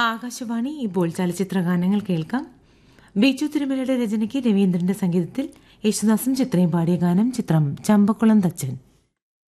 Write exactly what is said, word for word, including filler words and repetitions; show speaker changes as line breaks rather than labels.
ആകാശവാണി. ഇപ്പോൾ ചലച്ചിത്ര ഗാനങ്ങൾ കേൾക്കാം. ബിജു തിരുമലയുടെ രചനയ്ക്ക് രവീന്ദ്രന്റെ സംഗീതത്തിൽ യേശുദാസും ചിത്രയും പാടിയ ഗാനം. ചിത്രം ചമ്പക്കുളം തച്ചൻ.